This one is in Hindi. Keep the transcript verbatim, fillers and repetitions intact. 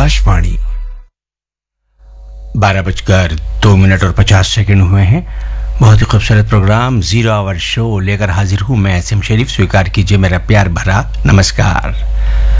आकाशवाणी। बारह बजकर दो मिनट और पचास सेकंड हुए हैं। बहुत ही खूबसूरत प्रोग्राम जीरो आवर शो लेकर हाजिर हूँ मैं एस एम शरीफ। स्वीकार कीजिए मेरा प्यार भरा नमस्कार।